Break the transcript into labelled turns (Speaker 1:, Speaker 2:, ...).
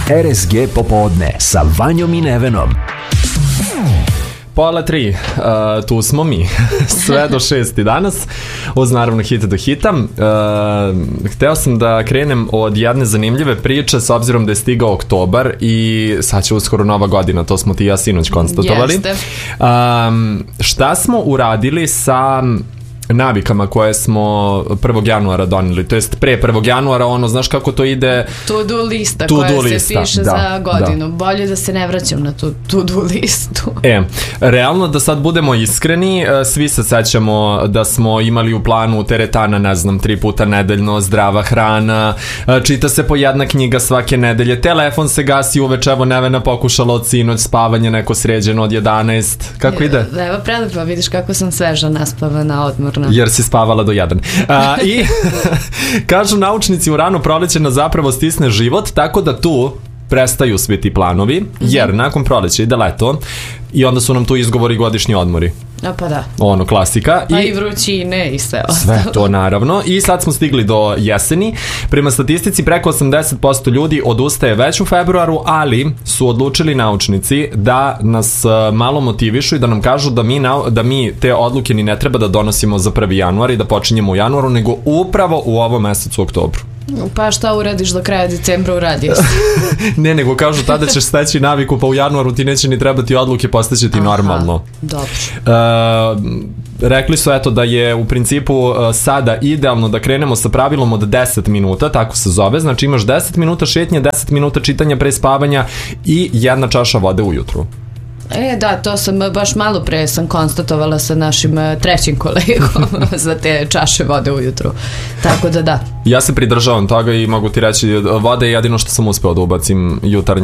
Speaker 1: RSG popodne sa Vanjom i Nevenom.
Speaker 2: 2:30, tu smo mi, sve do 6 danas, uz naravno hita do hita. Hteo sam da krenem od jedne zanimljive priče, s obzirom da je stigao oktobar i sad će uskoro nova godina, to smo ti i ja sinoć konstatovali.
Speaker 3: Jeste.
Speaker 2: Šta smo uradili sa navikama koje smo 1. januara doneli, to jest pre 1. januara, ono, znaš kako to ide?
Speaker 3: To-do lista koja se piše za godinu. Bolje da se ne vraćam na tu to-do listu.
Speaker 2: Realno da sad budemo iskreni, svi se sećamo da smo imali u planu teretana, ne znam, 3 puta nedeljno, zdrava hrana, čita se po jedna knjiga svake nedelje, telefon se gasi uveče, evo Nevena pokušala od sinoć, spavanje neko sređeno od 11, kako ide?
Speaker 3: Evo prelepo, vidiš kako sam sveža, naspavana, odmorna.
Speaker 2: Jer si spavala do 1. I kažu naučnici, u rano proleće nas zapravo stisne život, tako da tu prestaju svi ti planovi, jer nakon proleća ide leto i onda su nam tu izgovori godišnji odmori.
Speaker 3: Pa da.
Speaker 2: Ono, klasika.
Speaker 3: Pa i vrućine i sve ostalo.
Speaker 2: Sve to naravno. I sad smo stigli do jeseni. Prema statistici preko 80% ljudi odustaje već u februaru, ali su odlučili naučnici da nas malo motivišu i da nam kažu da mi te odluke ni ne treba da donosimo za 1. januar i da počinjemo u januaru, nego upravo u ovom mesecu oktobru.
Speaker 3: Pa šta uradiš do kraja decembra, uradio si?
Speaker 2: Ne, nego kažu tada ćeš steći naviku, pa u januaru ti neće ni trebati odluke, postaće ti normalno.
Speaker 3: Dobro.
Speaker 2: Rekli su eto da je u principu sada idealno da krenemo sa pravilom od 10 minuta, tako se zove, znači imaš 10 minuta šetnje, 10 minuta čitanja pre spavanja i 1 čaša vode ujutru.
Speaker 3: Da, to sam baš malo pre sam konstatovala sa našim trećim kolegom za te čaše vode ujutru. Tako da.
Speaker 2: Ja se pridržavam toga i mogu ti reći, voda je jedino što sam uspeo da ubacim jutarnje